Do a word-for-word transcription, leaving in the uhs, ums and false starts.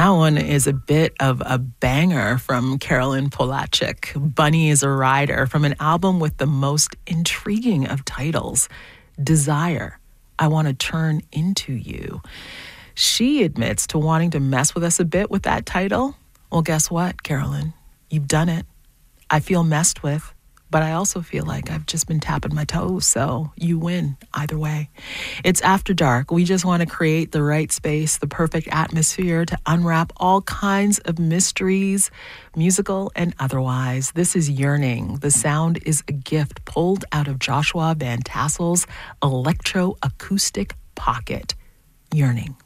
That one is a bit of a banger from Carolyn Polachek. Bunny is a Rider, from an album with the most intriguing of titles, Desire, I Want to Turn Into You. She admits to wanting to mess with us a bit with that title. Well, guess what, Carolyn? You've done it. I feel messed with, but I also feel like I've just been tapping my toes, so you win either way. It's After Dark. We just want to create the right space, the perfect atmosphere to unwrap all kinds of mysteries, musical and otherwise. This is Yearning. The sound is a gift pulled out of Joshua Van Tassel's electroacoustic pocket. Yearning.